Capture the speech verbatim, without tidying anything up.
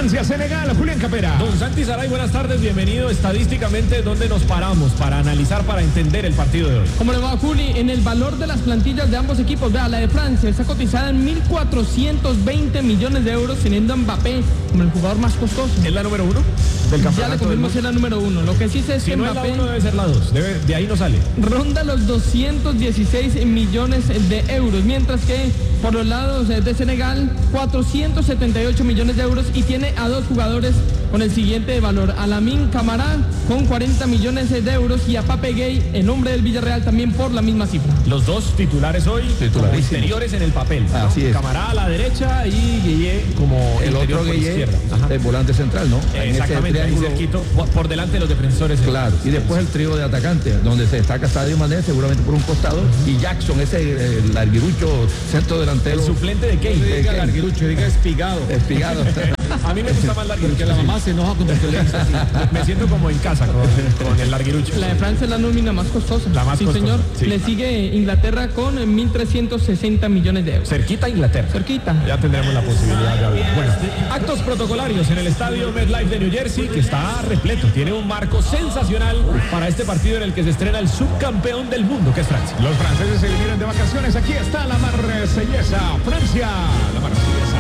Francia, Senegal, Julián Capera. Don Santi Saray, buenas tardes, bienvenido. Estadísticamente, ¿dónde nos paramos para analizar, para entender el partido de hoy? ¿Cómo le va, Juli? En el valor de las plantillas de ambos equipos, vea, la de Francia está cotizada en mil cuatrocientos veinte millones de euros, teniendo a Mbappé como el jugador más costoso. ¿Es la número uno del campeonato? Ya le confirmo si es la número uno. Lo que sí sé es si que no Mbappé... es la uno, debe ser la dos, debe, de ahí no sale. Ronda los doscientos dieciséis millones de euros, mientras que por los lados de Senegal, cuatrocientos setenta y ocho millones de euros, y tiene a dos jugadores con el siguiente valor: a Lamine Camara con cuarenta millones de euros y a Pape Gueye, el hombre del Villarreal, también por la misma cifra. Los dos titulares hoy como interiores en el papel, ¿no? Así es. Camara a la derecha y Gueye como el interior otro por Gueye, izquierda. el volante central, ¿no? Exactamente, ahí cerquito, por, por delante de los defensores. Claro, y después el trío de atacantes, donde se destaca Sadio Mané, seguramente por un costado, y Jackson, ese el larguirucho centro delantero. El suplente de Kane. No diga larguirucho, diga espigado. Espigado. A mí me gusta más larguirucho. Porque la mamá se enoja cuando usted le dice así. Me siento como en casa con, con el larguirucho. La de Francia es la nómina más costosa. La más sí, costosa, señor. sí. Le sigue Inglaterra con mil trescientos sesenta millones de euros. Cerquita Inglaterra. Cerquita. Ya tendremos la posibilidad de hablar. Bueno, actos protocolarios en el estadio MetLife de New Jersey, que está repleto. Tiene un marco sensacional para este partido en el que se estrena el subcampeón del mundo, que es Francia. Los franceses se vinieron de vacaciones. Aquí está la marsellesa. Francia, la marsellesa.